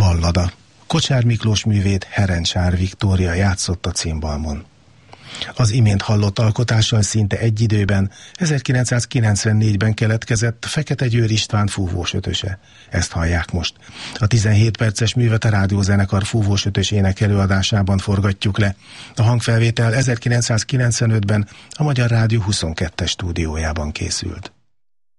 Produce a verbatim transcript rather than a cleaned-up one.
Ballada. Kocsár Miklós művét Herencsár Viktória játszott a cimbalmon. Az imént hallott alkotással szinte egy időben ezerkilencszázkilencvennégyben keletkezett Fekete Győr István fúvósötöse. Ezt hallják most. A tizenhét perces művet a rádiózenekar fúvósötös énekelőadásában forgatjuk le. A hangfelvétel ezerkilencszázkilencvenötben a Magyar Rádió huszonkettes stúdiójában készült.